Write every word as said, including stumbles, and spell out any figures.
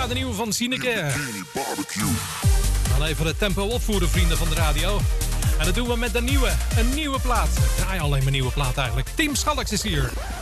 de nieuwe van Sineke. We gaan even het tempo opvoeren, vrienden van de radio. En dat doen we met de nieuwe, een nieuwe plaat. Ik draai alleen maar nieuwe plaat eigenlijk. Team Schalks is hier.